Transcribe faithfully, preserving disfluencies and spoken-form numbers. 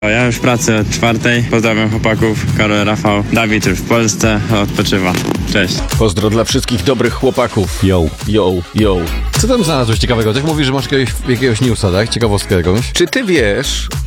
Ja już w pracy od czwartej. Pozdrawiam chłopaków. Karol, Rafał. Dawid już w Polsce. Odpoczywa. Cześć. Pozdro dla wszystkich dobrych chłopaków. Yo, yo, yo. Co tam znalazłeś ciekawego? Tak mówisz, że masz jakiegoś, jakiegoś newsa, tak? Ciekawostkę jakąś? Czy ty wiesz,